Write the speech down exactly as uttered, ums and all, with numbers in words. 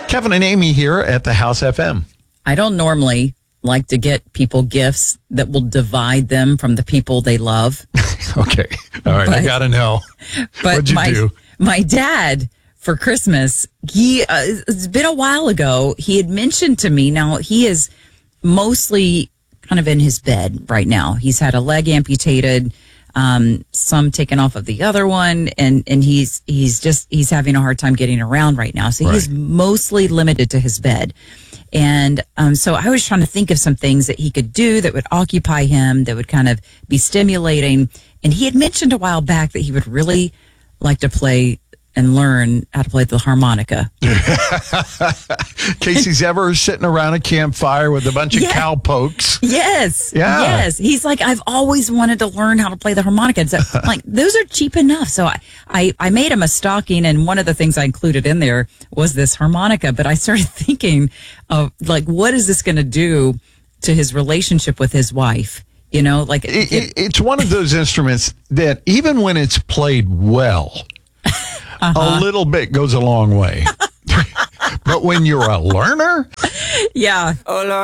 Kevin and Amy here at the House F M. I don't normally like to get people gifts that will divide them from the people they love. Okay. All right. But, I got to know. But What'd you my, do? my dad, for Christmas, he uh, it's been a while ago, he had mentioned to me, now he is mostly kind of in his bed right now. He's had a leg amputated, um, some taken off of the other one, and, and he's he's just he's having a hard time getting around right now. So Right. he's mostly limited to his bed. And um, so I was trying to think of some things that he could do that would occupy him, that would kind of be stimulating. And he had mentioned a while back that he would really like to play and learn how to play the harmonica. Casey's ever sitting around a campfire with a bunch of Yeah. cowpokes. Yes. Yeah. Yes. He's like, I've always wanted to learn how to play the harmonica. And so, like, those are cheap enough. So I, I, I made him a stocking, and one of the things I included in there was this harmonica. But I started thinking of, like, what is this going to do to his relationship with his wife? You know, like, It, it, it's one of those instruments that even when it's played well, uh-huh. a little bit goes a long way. But when you're a learner, yeah.